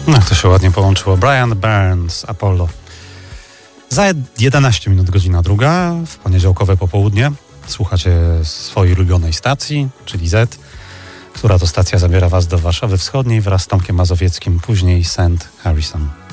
No to się ładnie połączyło. Brian Burns, Apollo. Za 11 minut godzina druga, w poniedziałkowe popołudnie. Słuchacie swojej ulubionej stacji, czyli Z, która to stacja zabiera was do Warszawy Wschodniej wraz z Tomkiem Mazowieckim, później St. Harrison.